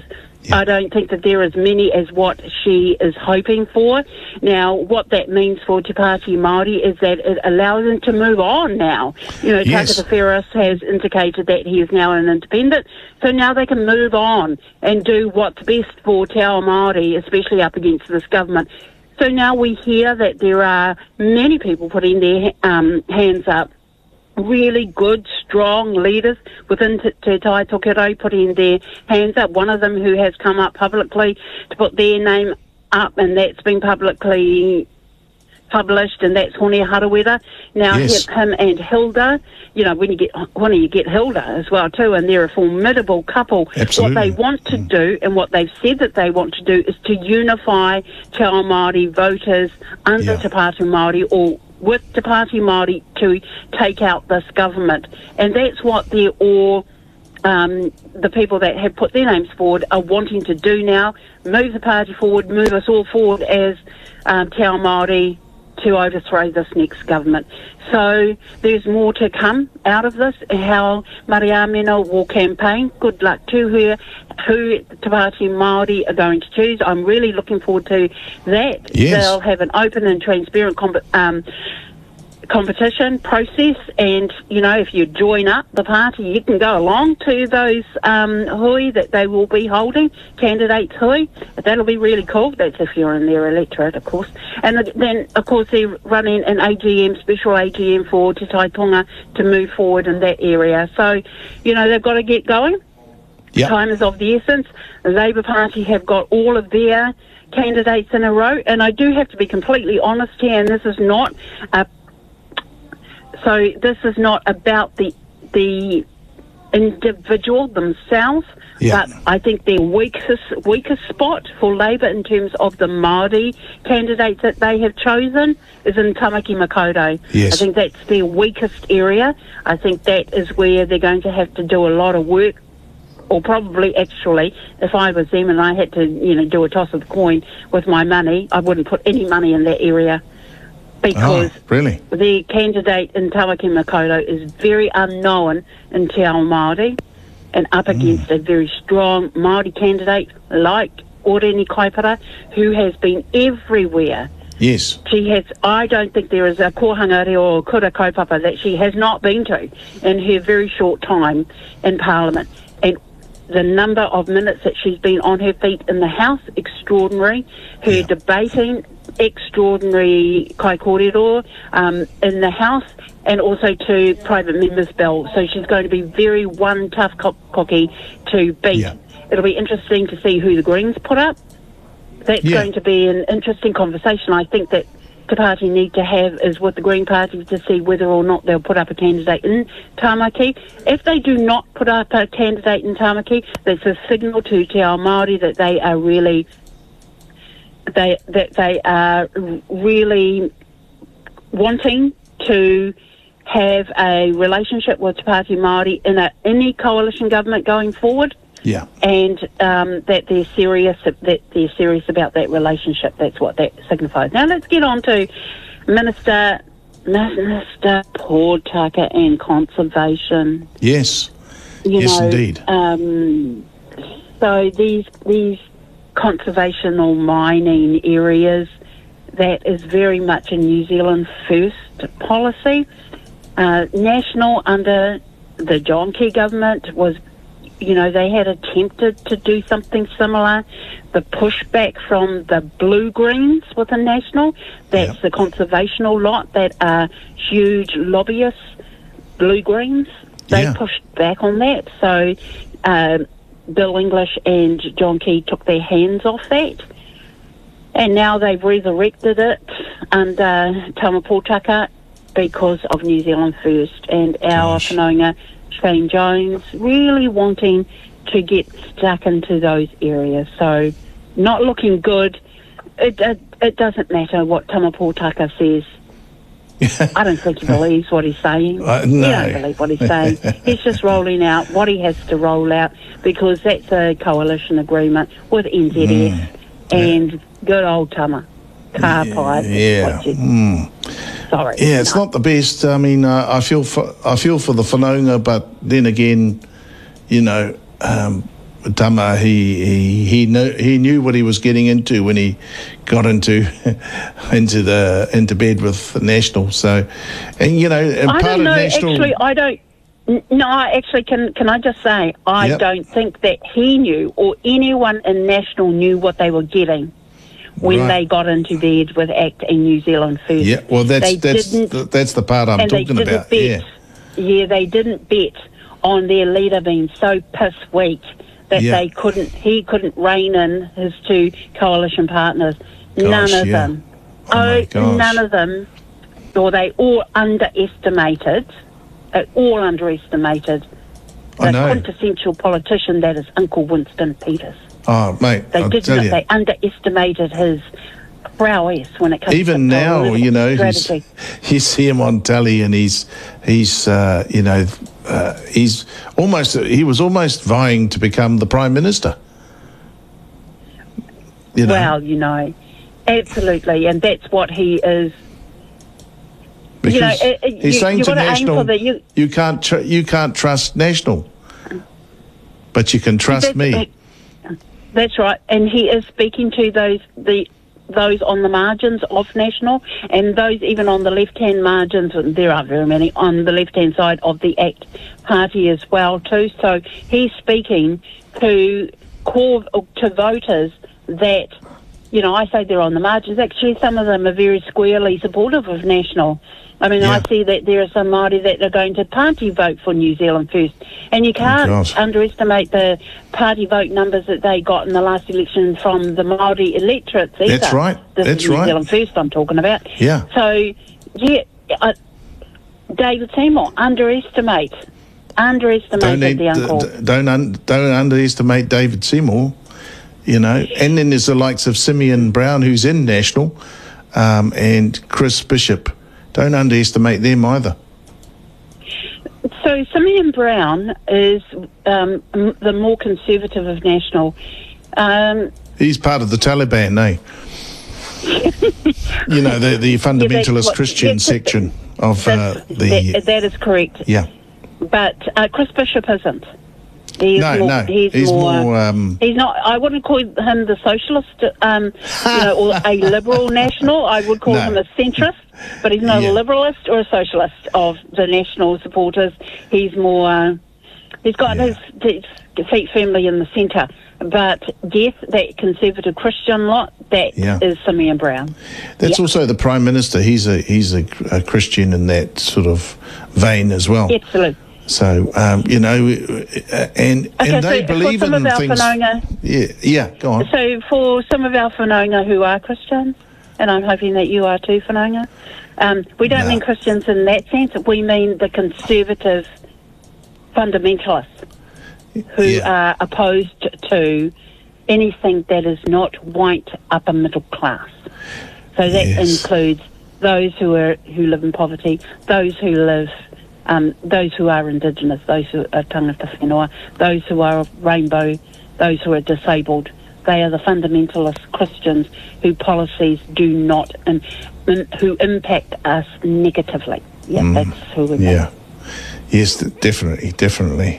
I don't think that there are as many as what she is hoping for. Now, what that means for Te Pāti Māori is that it allows them to move on now. You know, Yes. Takata Whereas has indicated that he is now an independent, so now they can move on and do what's best for Te Ao Māori, especially up against this government. So now we hear that there are many people putting their um, hands up, really good, strong leaders within Te, te Tai Tokerau putting their hands up. One of them who has come up publicly to put their name up, and that's been publicly published, and that's Hone Harawira. Now, Yes. him, him and Hilda, you know, when you get when you get Hilda as well too, and they're a formidable couple. Absolutely. What they want to do, and what they've said that they want to do, is to unify Te Ao Māori voters under Yeah. Te Pāti Māori, or with Te Pāti Māori, to take out this government. And that's what they're all, um, the people that have put their names forward are wanting to do now. Move the party forward, move us all forward as um, Te Ao Māori to overthrow this next government. So there's more to come out of this, how Mariamena will campaign. Good luck to her, who Te Pāti Māori are going to choose. I'm really looking forward to that. Yes. They'll have an open and transparent comp- um, competition process, and you know, if you join up the party, you can go along to those um, hui that they will be holding, candidates hui. That'll be really cool. That's if you're in their electorate, of course. And then, of course, they're running an A G M, special A G M for Te Tai Tonga to move forward in that area. So, you know, they've got to get going. Yep. Time is of the essence. The Labour Party have got all of their candidates in a row, and I do have to be completely honest here, and this is not a So this is not about the the individual themselves, Yeah. but I think their weakest weakest spot for Labour in terms of the Māori candidates that they have chosen is in Tamaki Makaurau. Yes. I think that's their weakest area. I think that is where they're going to have to do a lot of work. Or probably, actually, if I was them and I had to, you know, do a toss of the coin with my money, I wouldn't put any money in that area. Because Oh, really? the candidate in Tamaki Makaurau is very unknown in Te Ao Māori, and up against a very strong Māori candidate like Oreni Kaipara, who has been everywhere. Yes. She has, I don't think there is a kohanga reo or kura kaupapa that she has not been to in her very short time in Parliament. And the number of minutes that she's been on her feet in the House, extraordinary. Her Yeah. debating, extraordinary kai kōrero um, in the House, and also to private members' bill. So she's going to be very one tough co- cocky to beat. Yeah. It'll be interesting to see who the Greens put up. That's Yeah. going to be an interesting conversation. I think that the party need to have is with the Green Party to see whether or not they'll put up a candidate in Tamaki. If they do not put up a candidate in Tamaki, that's a signal to Te Ao Māori that they are really they that they are really wanting to have a relationship with Te Pāti Māori in a any coalition government going forward. Yeah. And um, that they're serious that they're serious about that relationship. That's what that signifies. Now let's get on to Minister Minister Pōtaka and Conservation. Yes. You yes, know, indeed. Um, so these these conservational mining areas, that is very much a New Zealand first policy. Uh, national under the John Key government was. You know, they had attempted to do something similar. The pushback from the Blue-Greens with the National, that's Yep. the conservational lot that are huge lobbyists, Blue-Greens. They Yeah. pushed back on that. So um, Bill English and John Key took their hands off that. And now they've resurrected it under Tama Pōtaka because of New Zealand First and our Gosh. whanaunga Shane Jones really wanting to get stuck into those areas. So not looking good. It, it, it doesn't matter what Tama Pōtaka says. I don't think he believes what he's saying. Uh, He no. don't believe what he's saying. He's just rolling out what he has to roll out because that's a coalition agreement with N Z S and good old Tama. Car pipe. Yeah. Mm. Sorry. Yeah, it's not the best. I mean, uh, I feel for I feel for the whanaunga, but then again, you know, um, Tama, he he he knew he knew what he was getting into when he got into into the into bed with the National. So, and you know, and I part don't of know. National. Actually, I don't. n- No, actually, can can I just say I Yep. don't think that he knew or anyone in National knew what they were getting when Right. they got into bed with ACT and New Zealand First. Yeah, well, that's They that's didn't- th- that's the part I'm and they talking didn't about. bet. Yeah, Yeah, they didn't bet on their leader being so piss weak that Yeah. they couldn't. He couldn't rein in his two coalition partners. Gosh, none of yeah. them. Oh, my gosh. none of them. Or they all underestimated. Uh, all underestimated I the know. quintessential politician that is Uncle Winston Peters. Oh, mate, They I'll did tell not. you. They underestimated his prowess when it comes Even to now, political you know, he's, strategy. you see him on telly, and he's he's uh, you know uh, he's almost he was almost vying to become the prime minister. You know, Well, you know, absolutely, and that's what he is. because you know, it, it, he's you, saying you to gotta aim National, for the, you, you can't tr- you can't trust National, but you can trust that's, me. That's right, and he is speaking to those the those on the margins of National, and those even on the left-hand margins. And there aren't very many on the left-hand side of the ACT Party as well too. So he's speaking to core to voters that, you know, I say they're on the margins. Actually, some of them are very squarely supportive of National. I mean, Yeah. I see that there are some Māori that are going to party vote for New Zealand First. And you can't God. underestimate the party vote numbers that they got in the last election from the Māori electorates either. That's right. This That's is New right. Zealand First I'm talking about. Yeah. So, yeah, uh, David Seymour, underestimate, underestimate Don't the need- uncle. d- don't un- don't underestimate David Seymour. You know, and then there's the likes of Simeon Brown, who's in National, um, and Chris Bishop. Don't underestimate them either. So Simeon Brown is um, m- the more conservative of National. Um, He's part of the Taliban, eh? you know, the the fundamentalist what- Christian yeah, section of uh, the that, that is correct. yeah. But uh, Chris Bishop isn't. He's No, more, no, He's, he's more. more, um, he's not. I wouldn't call him the socialist, um, you know, or a liberal national. I would call No. him a centrist. But he's not Yeah. a liberalist or a socialist of the National supporters. He's more. Uh, he's got his, his feet firmly in the centre. But yes, that conservative Christian lot, that Yeah. is Simeon Brown. That's Yeah. also the Prime Minister. He's a he's a, a Christian in that sort of vein as well. Absolutely. So um, you know, uh, and Okay, and they so believe for some in of our things. Whanonga, Yeah, yeah. Go on. so for some of our Whanonga who are Christians, and I'm hoping that you are too, Whanonga, um, we don't No. mean Christians in that sense. We mean the conservative fundamentalists who Yeah. are opposed to anything that is not white upper middle class. So that Yes. includes those who are who live in poverty, those who live, um, those who are Indigenous, those who are tangata whenua, those who are rainbow, those who are disabled. They are the fundamentalist Christians whose policies do not, um, um, who impact us negatively. Yeah, Mm. that's who we mean. Yeah. Yes, th- definitely, definitely.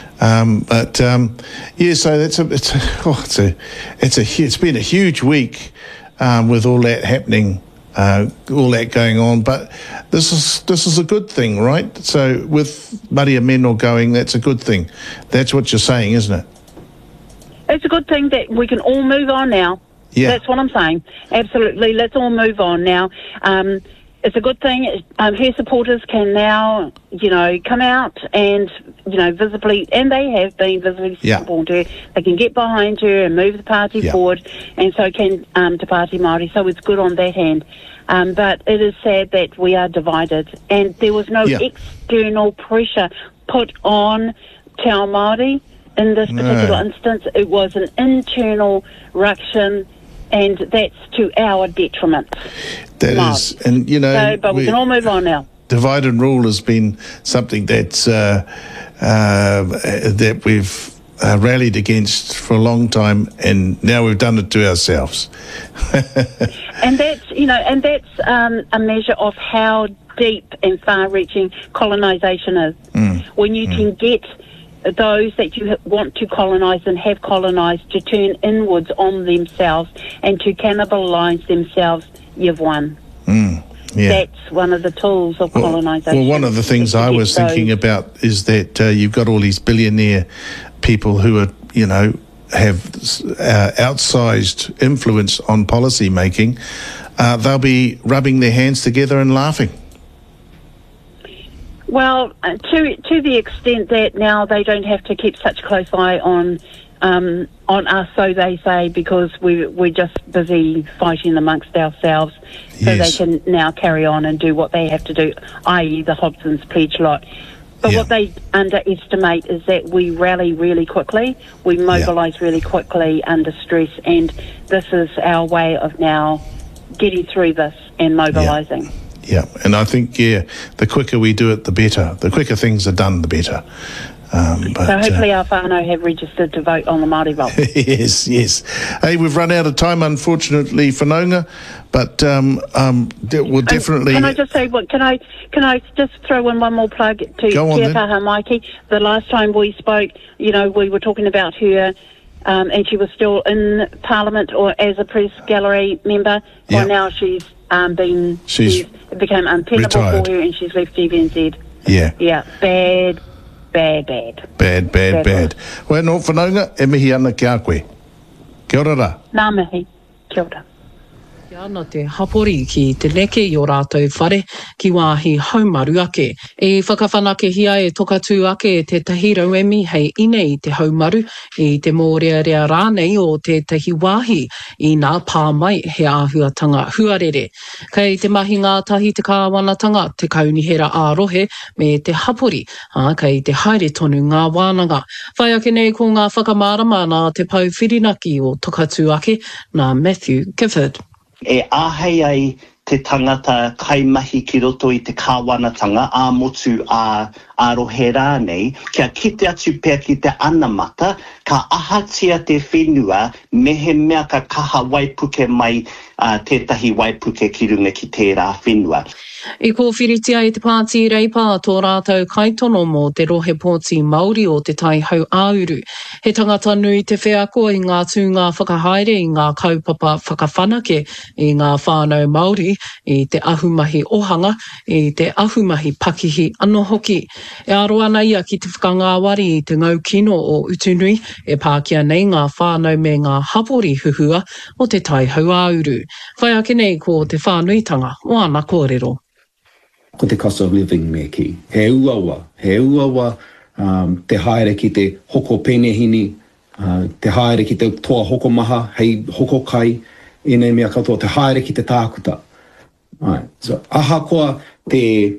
Um, but um, yeah, so that's a it's a oh, it's a it's a hu- it's been a huge week um, with all that happening, uh, all that going on. But this is this is a good thing, right? So with Maria Meno going, that's a good thing. That's what you're saying, isn't it? It's a good thing that we can all move on now. Yeah. That's what I'm saying. Absolutely. Let's all move on now. Um, it's a good thing. Um, her supporters can now, you know, come out and, you know, visibly, and they have been visibly Yeah. support her. They can get behind her and move the party Yeah. forward, and so can um, Te Pāti Māori. So it's good on that hand. Um, but it is sad that we are divided, and there was no Yeah. external pressure put on Te Ao Māori. In this No. particular instance, it was an internal ruction, and that's to our detriment. That Right. is, and you know, So, but we, we- can all move on now. divide and rule has been something that's uh, uh, that we've uh, rallied against for a long time, and now we've done it to ourselves. And that's, you know, and that's um, a measure of how deep and far-reaching colonisation is. Mm. When you can get those that you want to colonise and have colonised to turn inwards on themselves and to cannibalise themselves, you've won. Mm, yeah. That's one of the tools of well, colonisation. Well, one of the things I was thinking those. about is that uh, you've got all these billionaire people who are, you know, have uh, outsized influence on policy making. Uh, they'll be rubbing their hands together and laughing. Well, uh, to to the extent that now they don't have to keep such close eye on um, on us, so they say, because we we're just busy fighting amongst ourselves, so yes. they can now carry on and do what they have to do, that is the Hobson's Pledge lot. But yeah. what they underestimate is that we rally really quickly, we mobilise yeah. really quickly under stress, and this is our way of now getting through this and mobilising. Yeah. Yeah, and I think, yeah, the quicker we do it, the better. The quicker things are done, the better. Um, but, so hopefully uh, our whānau have registered to vote on the Māori vote. yes, yes. Hey, we've run out of time, unfortunately, Whanaunga, but um, um, we'll definitely... Um, can I just say, what? Can I can I just throw in one more plug to Kia Kaha Maiki? The last time we spoke, you know, we were talking about her... Um, and she was still in Parliament or as a press gallery member. Well, yep. now she's um, been... She's she's it became untenable retired. for her and she's left T V N Z. Yeah. Yeah, bad, bad, bad. Bad, bad, bad. bad. Well, no, Whanaunga, e mihi ana ki a koe. Kia ora rā. Nā mihi. Kia ora. Kia ana te hapori ki te leke i o rātou whare ki wāhi haumaru ake. E whakawhanake hia e tokatū ake e te tahi rauemi hei ine i te haumaru i te mōrearea rānei o te tahi wāhi i nā pāmai he āhuatanga huarere. Kei te mahi ngā tahi te kāwanatanga te kaunihera ārohe me te hapori, a, kei te haere tonu ngā wānanga. Whai ake nei ko ngā whakamārama nā te pau whirinaki o tokatū ake nā Matthew Gifford. E āhei ai te tangata kaimahi ki roto i te kāwanatanga a motu a arohe rānei, kia kite atu pēr ki te anamata, ka ahatia te whenua, mehe mea ka kaha waipuke mai uh, tētahi waipuke ki runga ki tērā whenua. I ko whiritia i te pāti reipā tō rātou kaitono mō te rohe pōti Māori o te tai hau āuru. He tangata nui te wheako i ngā tūngā whakahaere i ngā kaupapa whakawhanake i ngā whānau Māori i te ahumahi ohanga i te ahumahi pakihi anō hoki. E aro ana ia ki te whakangāwari i te ngau kino o Utunui e pākia nei ngā whānau me ngā hapori huhua o te tai hau āuru. Whai ake nei ko te whānuitanga o ana kōrero. Ko te cost of living me ki. He uawa, he uawa um, te haere ki te hoko penehini, uh, te haere ki te toa hoko maha, hei hoko kai, i nei mea katoa, te haere ki te tākuta. Right. So, aha koa te,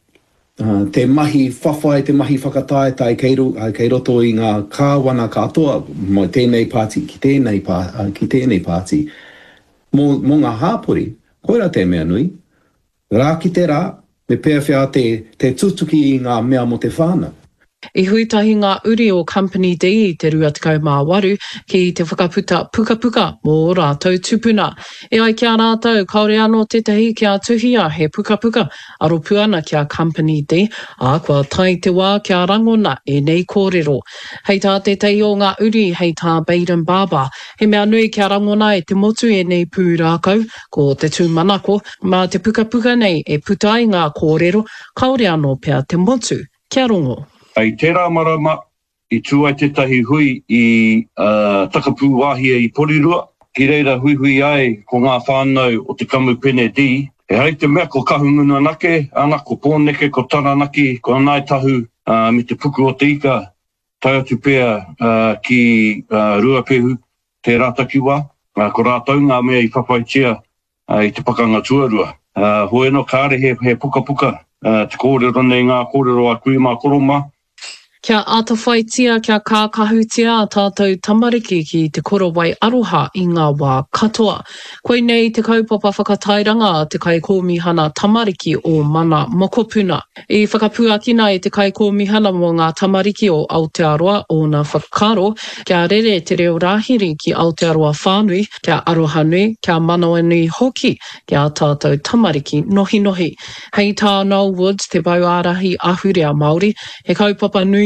uh, te mahi whawhai, te mahi whakatae, tai kei, ro, kei roto i ngā kāwana katoa, mo tēnei pāti, ki tēnei, pā, uh, ki tēnei pāti. Mō, mō ngā hāpori, koera te mea nui, rā ki te rā, me pēr whia te, te tutuki i ngā mea mo te whānau. I huitahi ngā uri o Company D i te rua tekau mā waru ki te whakaputa puka puka mō rātou tupuna. E ai kia rātou kaore anō tētahi kia tuhia he puka puka aropu ana kia Company D, a kua tai te wā kia rangona e nei kōrero. Hei tā te tei o ngā uri hei tā Baden Barber, he mea nui kia rangona e te motu e nei pū rākau ko te tūmanako, mā te puka puka nei e putai ngā kōrero kaore anō pia te motu. Kia rongo. Ai tērā marama i tūai tētahi hui i uh, takapū wāhia i Porirua. Ki reira hui hui ai ko ngā whānau o te kamupene D. E hei te mea ko kahunguna nake, ana ko pōneke, ko taranaki, ko anai tahu uh, me te puku o te ika. Tai atu pēr uh, ki uh, Ruapehu, te rātakiwa. Uh, ko rātau ngā mea i whawhaitia uh, i te pakanga tuarua. Uh, hoi no kāre he, he puka puka. Uh, te kōrero nei ngā kōrero a kuima koroma. Kia atawhaitia, kia kākahutia a tātou tamariki ki te korowai aroha i ngā wā katoa. Koe nei te kaupapa whakatairanga te kaikōmihana tamariki o mana mokopuna. I whakapuakina e te kaikōmihana mo ngā tamariki o Aotearoa o ngā whakaro, kia rere te reo rāhiri ki Aotearoa whānui, kia aroha nui, kia manawa nui hoki, kia tātou tamariki nohi nohi. Hei tā Noel Woods, te bauārahi ahurea Māori, he kaupapa nui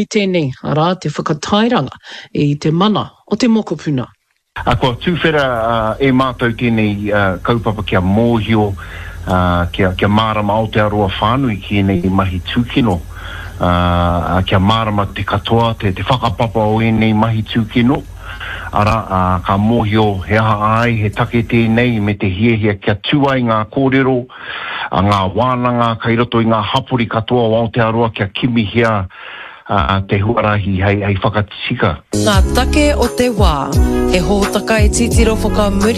i tēnei, ara te whakatairanga i te mana o te mokopuna. A kua tūwhera uh, e mātou tēnei uh, kaupapa kia mōhio, uh, kia, kia mārama Aotearoa whānui ki nei mahi tūkino. Uh, kia mārama te katoa, te, te whakapapa o e nei mahi tūkino. Ara, uh, ka mōhio he aha ai, he take tēnei me te hiehia kia tuai ngā kōrero, a ngā wānanga, kai roto i ngā hapori katoa o Aotearoa kia kimihia uh, te huarahi hei, hei whakatisika. Ngā take o te wā, he hōtaka e titiro whakamuri